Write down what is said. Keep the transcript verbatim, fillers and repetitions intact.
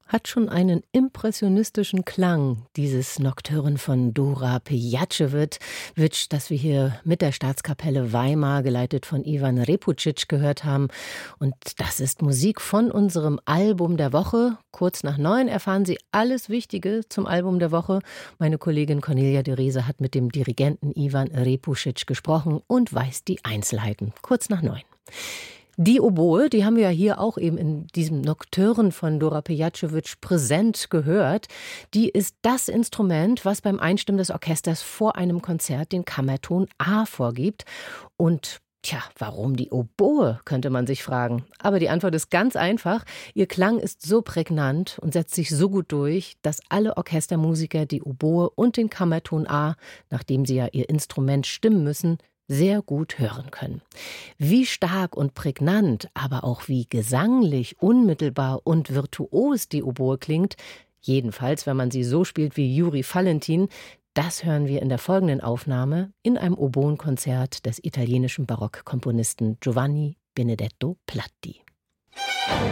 Hat schon einen impressionistischen Klang, dieses Nocturne von Dora Pejacevic, das wir hier mit der Staatskapelle Weimar, geleitet von Ivan Repucic, gehört haben. Und das ist Musik von unserem Album der Woche. Kurz nach neun erfahren Sie alles Wichtige zum Album der Woche. Meine Kollegin Cornelia de Riese hat mit dem Dirigenten Ivan Repucic gesprochen und weiß die Einzelheiten. Kurz nach neun. Die Oboe, die haben wir ja hier auch eben in diesem Nocturne von Dora Pejacevic präsent gehört. Die ist das Instrument, was beim Einstimmen des Orchesters vor einem Konzert den Kammerton A vorgibt. Und tja, warum die Oboe, könnte man sich fragen. Aber die Antwort ist ganz einfach. Ihr Klang ist so prägnant und setzt sich so gut durch, dass alle Orchestermusiker die Oboe und den Kammerton A, nachdem sie ja ihr Instrument stimmen müssen, sehr gut hören können. Wie stark und prägnant, aber auch wie gesanglich, unmittelbar und virtuos die Oboe klingt, jedenfalls, wenn man sie so spielt wie Juri Valentin, das hören wir in der folgenden Aufnahme in einem Oboenkonzert des italienischen Barockkomponisten Giovanni Benedetto Platti.